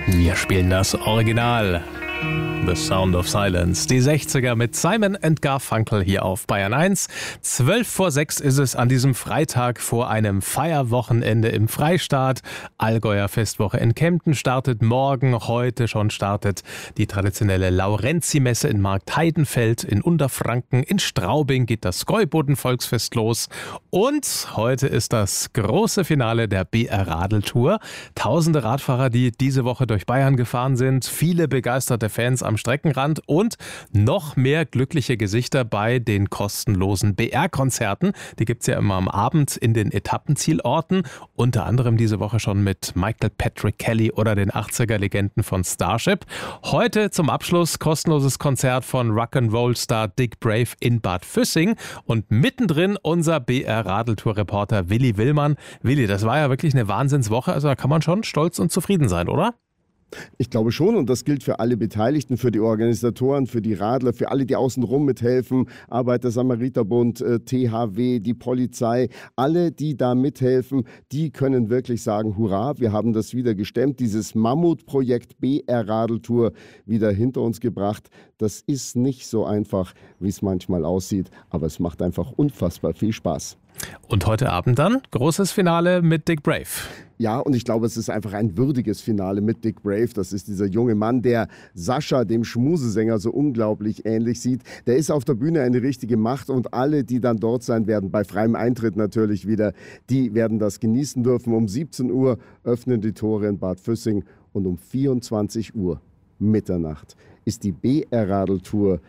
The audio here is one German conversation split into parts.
Wir spielen das Original. The Sound of Silence. Die 60er mit Simon & Garfunkel hier auf Bayern 1. 5:55 ist es an diesem Freitag vor einem Feierwochenende im Freistaat. Allgäuer Festwoche in Kempten startet morgen. Heute schon startet die traditionelle Laurenzi-Messe in Marktheidenfeld, in Unterfranken. In Straubing geht das Gäuboden-Volksfest los. Und heute ist das große Finale der BR-Radeltour. Tausende Radfahrer, die diese Woche durch Bayern gefahren sind. Viele begeisterte Fans am Streckenrand und noch mehr glückliche Gesichter bei den kostenlosen BR-Konzerten. Die gibt es ja immer am Abend in den Etappenzielorten. Unter anderem diese Woche schon mit Michael Patrick Kelly oder den 80er-Legenden von Starship. Heute zum Abschluss kostenloses Konzert von Rock'n'Roll-Star Dick Brave in Bad Füssing. Und mittendrin unser BR-Radeltour-Reporter Willi Willmann. Willi, das war ja wirklich eine Wahnsinnswoche. Also da kann man schon stolz und zufrieden sein, oder? Ich glaube schon, und das gilt für alle Beteiligten, für die Organisatoren, für die Radler, für alle, die außenrum mithelfen, Arbeiter-Samariter-Bund, THW, die Polizei, alle, die da mithelfen, die können wirklich sagen, hurra, wir haben das wieder gestemmt, dieses Mammutprojekt BR-Radeltour wieder hinter uns gebracht. Das ist nicht so einfach, wie es manchmal aussieht, aber es macht einfach unfassbar viel Spaß. Und heute Abend dann großes Finale mit Dick Brave. Ja, und ich glaube, es ist einfach ein würdiges Finale mit Dick Brave. Das ist dieser junge Mann, der Sascha, dem Schmusesänger, so unglaublich ähnlich sieht. Der ist auf der Bühne eine richtige Macht und alle, die dann dort sein werden, bei freiem Eintritt natürlich wieder, die werden das genießen dürfen. Um 17 Uhr öffnen die Tore in Bad Füssing und um 24 Uhr Mitternacht ist die BR-Radeltour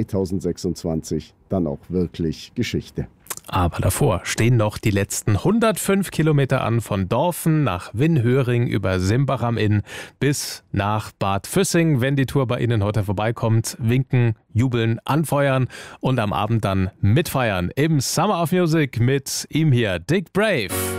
2026 dann auch wirklich Geschichte. Aber davor stehen noch die letzten 105 Kilometer an, von Dorfen nach Winnhöring über Simbach am Inn bis nach Bad Füssing. Wenn die Tour bei Ihnen heute vorbeikommt, winken, jubeln, anfeuern und am Abend dann mitfeiern im Summer of Music mit ihm hier, Dick Brave.